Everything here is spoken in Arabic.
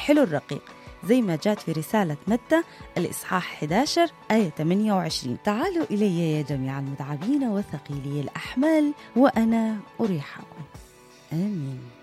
الحلو الرقيق، زي ما جات في رسالة متى الإصحاح 11 آية 28: تعالوا إلي يا جميع المتعبين وثقيلي الأحمال وأنا أريحكم. آمين.